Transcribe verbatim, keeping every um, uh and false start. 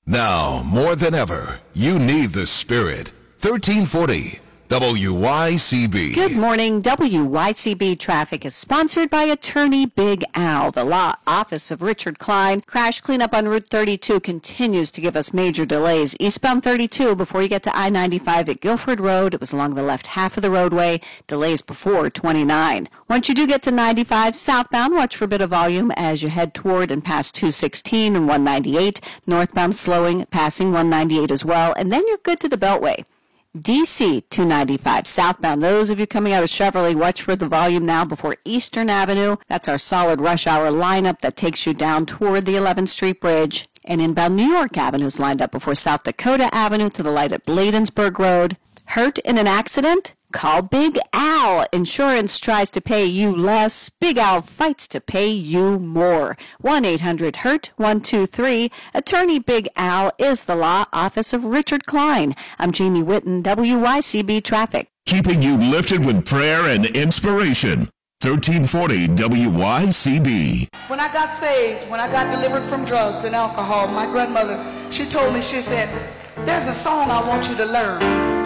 Now, more than ever, you need the Spirit. thirteen forty W Y C B. Good morning. W Y C B Traffic is sponsored by Attorney Big Al. The law office of Richard Klein. Crash cleanup on Route thirty-two continues to give us major delays. Eastbound thirty-two, before you get to I ninety-five at Guilford Road, it was along the left half of the roadway. Delays before twenty-nine. Once you do get to ninety-five southbound, watch for a bit of volume as you head toward and past two sixteen and one ninety-eight. Northbound slowing, passing one ninety-eight as well. And then you're good to the Beltway. D C two ninety-five southbound. Those of you coming out of Chevrolet, watch for the volume now before Eastern Avenue. That's our solid rush hour lineup that takes you down toward the eleventh Street Bridge. And inbound New York Avenue is lined up before South Dakota Avenue to the light at Bladensburg Road. Hurt in an accident? Call Big Al. Insurance tries to pay you less. Big Al fights to pay you more. one eight hundred hurt one two three. Attorney Big Al is the law office of Richard Klein. I'm Jamie Whitten, W Y C B Traffic. Keeping you lifted with prayer and inspiration. thirteen forty W Y C B. When I got saved, when I got delivered from drugs and alcohol, my grandmother, she told me, she said, there's a song I want you to learn.